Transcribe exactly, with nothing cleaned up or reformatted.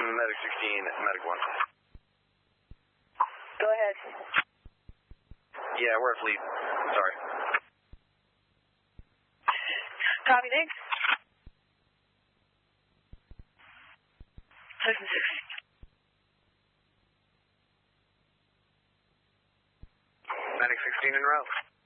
Medic sixteen, Medic one. Go ahead. Yeah, we're at Fleet. Sorry. Copy, thanks. Section six. Medic sixteen en route.